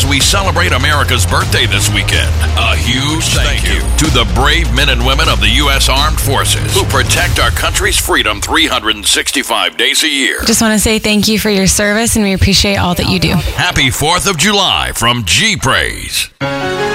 we celebrate America's birthday this weekend. A huge thank you to the brave men and women of the U.S. Armed Forces who protect our country's freedom 365 days a year. Just want to say thank you for your service, and we appreciate all that you do. Happy 4th of July from G Praise.